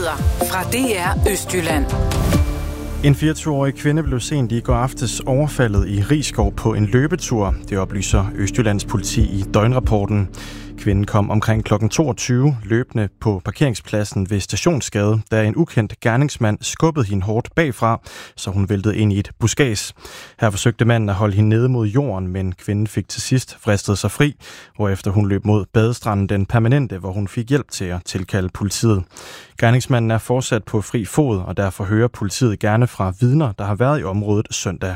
Nyheder fra DR Østjylland. En 24-årig kvinde blev sent i går aftes overfaldet i Risskov på en løbetur. Det oplyser Østjyllands politi i døgnrapporten. Kvinden kom omkring kl. 22 løbende på parkeringspladsen ved Stationsgade, da en ukendt gerningsmand skubbede hende hårdt bagfra, så hun væltede ind i et buskads. Her forsøgte manden at holde hende nede mod jorden, men kvinden fik til sidst fristet sig fri, hvorefter hun løb mod badestranden Den Permanente, hvor hun fik hjælp til at tilkalde politiet. Gerningsmanden er fortsat på fri fod, og derfor hører politiet gerne fra vidner, der har været i området søndag.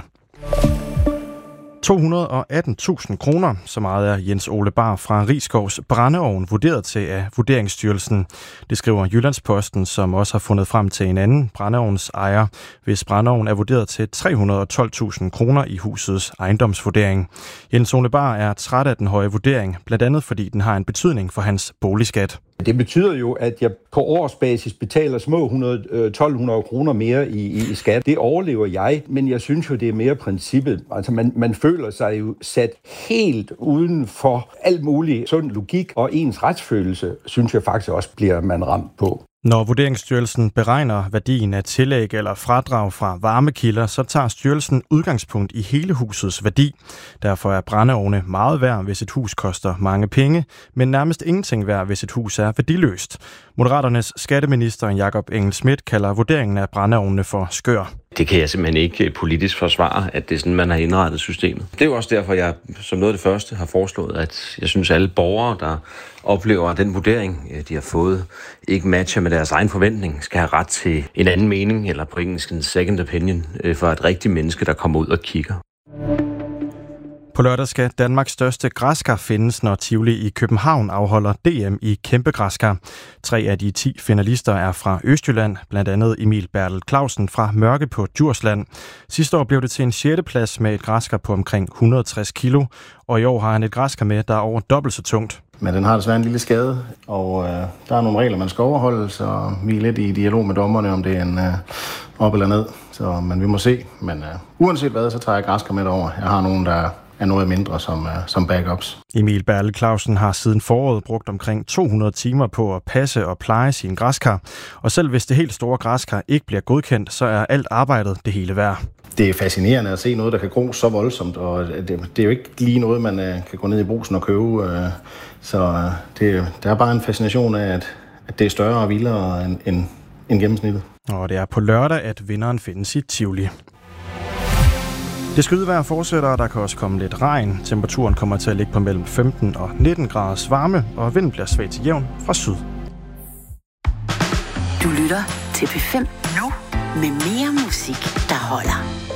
218.000 kroner, så meget er Jens Ole Bar fra Riskovs brændeovn vurderet til af Vurderingsstyrelsen. Det skriver Jyllandsposten, som også har fundet frem til en anden brændeovnsejer, hvis brændeovn er vurderet til 312.000 kroner i husets ejendomsvurdering. Jens Ole Bar er træt af den høje vurdering, blandt andet fordi den har en betydning for hans boligskat. Det betyder jo, at jeg på årsbasis betaler små 1.200 kroner mere i skat. Det overlever jeg, men jeg synes jo, det er mere princippet. Altså man føler sig jo sat helt uden for alt muligt sund logik, og ens retsfølelse, synes jeg faktisk også, bliver man ramt på. Når Vurderingsstyrelsen beregner værdien af tillæg eller fradrag fra varmekilder, så tager styrelsen udgangspunkt i hele husets værdi. Derfor er brændeovne meget værd, hvis et hus koster mange penge, men nærmest ingenting værd, hvis et hus er værdiløst. Moderaternes skatteminister Jakob Engel-Schmidt kalder vurderingen af brændeovnene for skør. Det kan jeg simpelthen ikke politisk forsvare, at det er sådan, man har indrettet systemet. Det er jo også derfor, jeg som noget af det første har foreslået, at jeg synes, at alle borgere, der oplever, at den vurdering, de har fået, ikke matcher med deres egen forventning, skal have ret til en anden mening, eller på engelsk en second opinion, for et rigtigt menneske, der kommer ud og kigger. På lørdag skal Danmarks største græskar findes, når Tivoli i København afholder DM i kæmpegræskar. 3 af de 10 finalister er fra Østjylland, blandt andet Emil Bertel Clausen fra Mørke på Djursland. Sidste år blev det til en 6. plads med et græskar på omkring 160 kilo, og i år har han et græskar med, der er over dobbelt så tungt. Men den har desværre en lille skade, og der er nogle regler, man skal overholde, så vi er lidt i dialog med dommerne, om det er en op eller ned. Men vi må se. Men uanset hvad, så tager jeg græskar med derover. Jeg har nogen, der er noget mindre som backups. Emil Bertel Clausen har siden foråret brugt omkring 200 timer på at passe og pleje sine græskar. Og selv hvis det helt store græskar ikke bliver godkendt, så er alt arbejdet det hele værd. Det er fascinerende at se noget, der kan gro så voldsomt, og det er jo ikke lige noget, man kan gå ned i brugsen og købe. Så der er bare en fascination af, at det er større og vildere end gennemsnittet. Og det er på lørdag, at vinderen findes i Tivoli. Det skydevejr fortsætter, og der kan også komme lidt regn. Temperaturen kommer til at ligge på mellem 15 og 19 graders varme, og vinden bliver svag til jævn fra syd. Du lytter til P5 nu med mere musik, der holder.